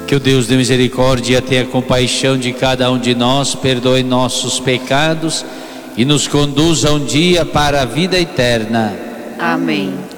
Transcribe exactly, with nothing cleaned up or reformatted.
Que o Deus de misericórdia tenha compaixão de cada um de nós, perdoe nossos pecados e nos conduza um dia para a vida eterna. Amém.